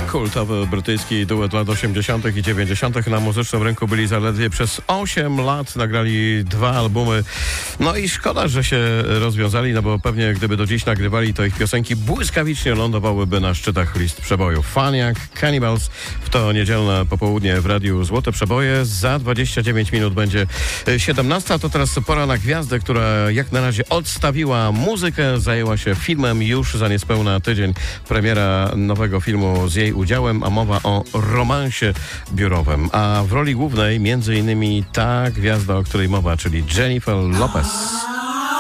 Kultowy brytyjski duet lat 80. i 90. na muzycznym rynku byli zaledwie przez 8 lat, nagrali 2 albumy. No i szkoda, że się rozwiązali, no bo pewnie gdyby do dziś nagrywali, to ich piosenki błyskawicznie lądowałyby na szczytach list przebojów. Faniak, Cannibals w to niedzielne popołudnie w Radiu Złote Przeboje. Za 29 minut będzie 17. To teraz pora na gwiazdę, która jak na razie odstawiła muzykę, zajęła się filmem już za niespełna tydzień. Premiera nowego filmu z jej udziałem, a mowa o romansie biurowym. A w roli głównej między innymi ta gwiazda, o której mowa, czyli Jennifer Lopez.